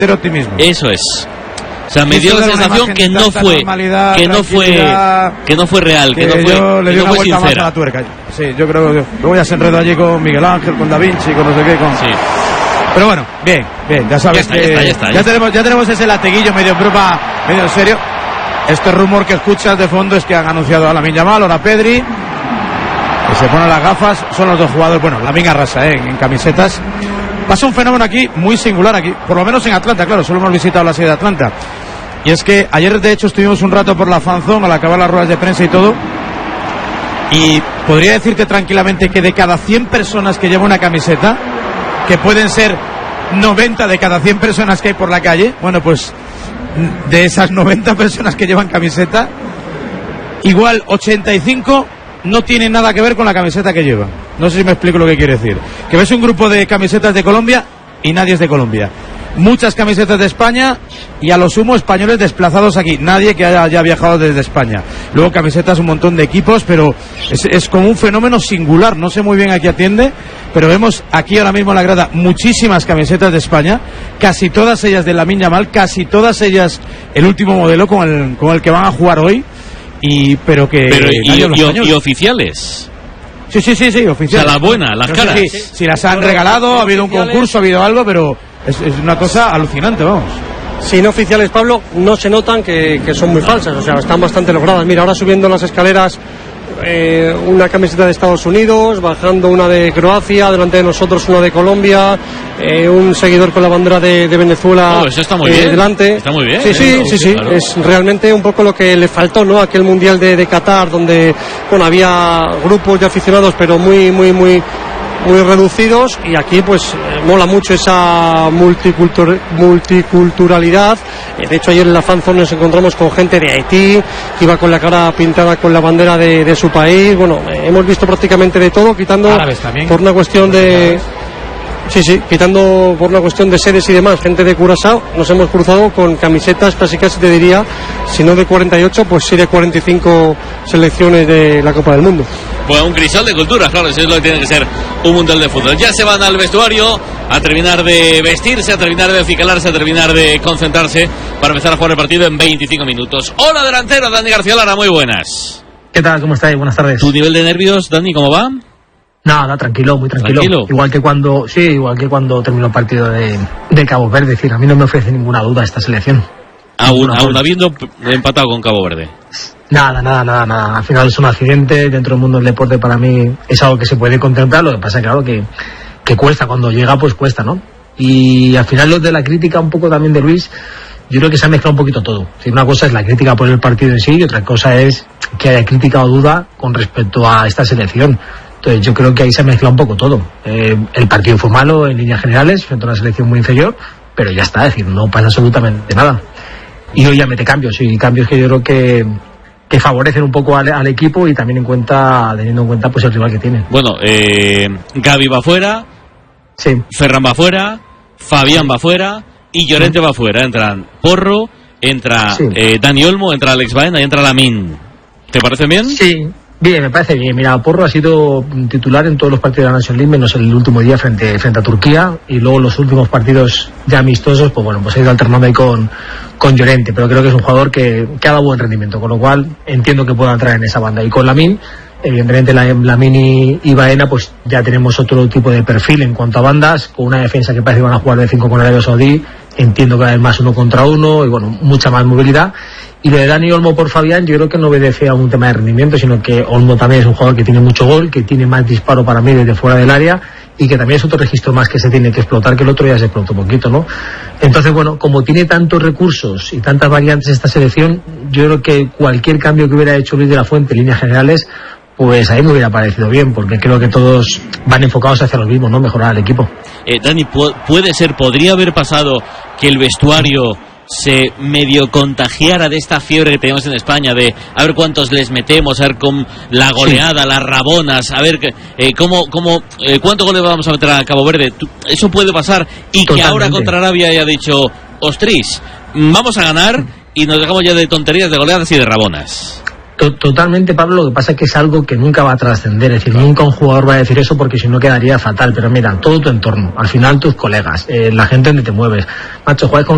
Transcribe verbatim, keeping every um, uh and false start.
cero optimismo. Eso es. O sea, me dio la sensación que no fue que no fue que no fue real, que, que no fue yo le di no una fue vuelta sincera. más a la tuerca. Sí, yo creo que luego ya se enredó allí con Miguel Ángel, con Da Vinci, con no sé qué, con Sí. Pero bueno, bien, bien, ya sabes ya está, que ya, está, ya, está, ya, ya tenemos ya tenemos ese lateguillo medio en broma, medio en serio. Este rumor que escuchas de fondo es que han anunciado a Lamine Yamal, ahora Pedri, que se ponen las gafas, son los dos jugadores, bueno, Lamine arrasa, ¿eh? en, en camisetas. Pasa un fenómeno aquí muy singular aquí, por lo menos en Atlanta, claro, solo hemos visitado la sede de Atlanta. Y es que ayer de hecho estuvimos un rato por la fan zone al acabar las ruedas de prensa y todo. Y podría decirte tranquilamente que de cada cien personas que llevan una camiseta, que pueden ser noventa de cada cien personas que hay por la calle, bueno, pues de esas noventa personas que llevan camiseta, igual ochenta y cinco no tienen nada que ver con la camiseta que llevan. No sé si me explico lo que quiere decir. Que ves un grupo de camisetas de Colombia y nadie es de Colombia. Muchas camisetas de España y a lo sumo españoles desplazados aquí. Nadie que haya, haya viajado desde España. Luego camisetas, un montón de equipos, pero es, es como un fenómeno singular. No sé muy bien a qué atiende, pero vemos aquí ahora mismo en la grada muchísimas camisetas de España, casi todas ellas de Lamine Yamal, casi todas ellas el último modelo con el, con el que van a jugar hoy. Y pero que pero y, y, y oficiales. Sí, sí, sí, sí, oficiales. O sea, las buenas, las no caras. sé si, si las han regalado, ha habido un concurso, ha habido algo, pero es, es una cosa alucinante, vamos. Si no oficiales, Pablo, no se notan que, que son muy falsas, o sea, están bastante logradas. Mira, ahora subiendo las escaleras eh, una camiseta de Estados Unidos, bajando una de Croacia, delante de nosotros una de Colombia, eh, un seguidor con la bandera de, de Venezuela. Oh, eso está muy eh, bien. Delante. Está muy bien. Sí, sí, ¿eh? sí, sí. Claro. Es realmente un poco lo que le faltó, ¿no? Aquel mundial de, de Qatar, donde, bueno, había grupos de aficionados, pero muy, muy, muy muy reducidos, y aquí pues eh, mola mucho esa multicultur multiculturalidad. Eh, de hecho ayer en la fanzone nos encontramos con gente de Haití que iba con la cara pintada con la bandera de, de su país. Bueno, eh, hemos visto prácticamente de todo, quitando árabes también, por una cuestión de sí, sí, quitando por una cuestión de sedes y demás, gente de Curazao. Nos hemos cruzado con camisetas casi casi te diría, si no de cuarenta y ocho, pues sí de cuarenta y cinco selecciones de la Copa del Mundo. Pues un cristal de cultura, claro, eso es lo que tiene que ser un mundial de fútbol. Ya se van al vestuario a terminar de vestirse, a terminar de acicalarse, a terminar de concentrarse para empezar a jugar el partido en veinticinco minutos. Hola, delantero, Dani García Lara, muy buenas. ¿Qué tal? ¿Cómo estáis? Buenas tardes. ¿Tu nivel de nervios, Dani, cómo va? Nada, tranquilo, muy tranquilo. tranquilo. Igual que cuando, sí, igual que cuando terminó el partido de, de Cabo Verde. Es decir, a mí no me ofrece ninguna duda esta selección. Aún, aún habiendo empatado con Cabo Verde. Nada, nada, nada, nada. Al final es un accidente. Dentro del mundo del deporte para mí es algo que se puede contemplar. Lo que pasa, claro, que, que cuesta. Cuando llega, pues cuesta, ¿no? Y al final, los de la crítica un poco también de Luis, yo creo que se ha mezclado un poquito todo. Si una cosa es la crítica por el partido en sí, y otra cosa es que haya crítica o duda con respecto a esta selección. Entonces yo creo que ahí se mezcla un poco todo. Eh, el partido fue malo en líneas generales, frente a una selección muy inferior, pero ya está, es decir, no pasa absolutamente nada. Y hoy ya mete cambios, y cambios que yo creo que, que favorecen un poco al, al equipo, y también en cuenta, teniendo en cuenta pues el rival que tiene. Bueno, eh, Gavi va fuera, sí. Ferran va fuera, Fabián va fuera y Llorente sí. va fuera. Entran Porro, entra sí. eh, Dani Olmo, entra Alex Baena y entra Lamine. ¿Te parece bien? Sí. Bien, me parece bien. Mira, Porro ha sido titular en todos los partidos de la National League, menos el último día frente, frente a Turquía, y luego los últimos partidos ya amistosos, pues bueno, pues ha ido alternando ahí con, con Llorente, pero creo que es un jugador que, que ha dado buen rendimiento, con lo cual entiendo que pueda entrar en esa banda. Y con Lamine, evidentemente Lamine y, y Baena, pues ya tenemos otro tipo de perfil en cuanto a bandas, con una defensa que parece que van a jugar de cinco con Arabia Saudí, entiendo que va a haber más uno contra uno, y bueno, mucha más movilidad. Y lo de Dani Olmo por Fabián, yo creo que no obedece a un tema de rendimiento, sino que Olmo también es un jugador que tiene mucho gol, que tiene más disparo para mí desde fuera del área, y que también es otro registro más que se tiene que explotar, que el otro ya se explotó un poquito, ¿no? Entonces, bueno, como tiene tantos recursos y tantas variantes esta selección, yo creo que cualquier cambio que hubiera hecho Luis de la Fuente en líneas generales, pues ahí me hubiera parecido bien, porque creo que todos van enfocados hacia lo mismo, ¿no? Mejorar al equipo. Eh, Dani, puede ser, podría haber pasado que el vestuario se medio contagiara de esta fiebre que tenemos en España, de a ver cuántos les metemos, a ver con la goleada, sí. las rabonas, a ver eh, cómo, cómo eh, cuántos goles vamos a meter a Cabo Verde. Eso puede pasar, y Totalmente. Que ahora contra Arabia haya dicho, ostris, vamos a ganar y nos dejamos ya de tonterías, de goleadas y de rabonas. Totalmente, Pablo. Lo que pasa es que es algo que nunca va a trascender, es decir, nunca un jugador va a decir eso, porque si no quedaría fatal. Pero mira, todo tu entorno, al final tus colegas, eh, la gente donde te mueves, macho, juegas con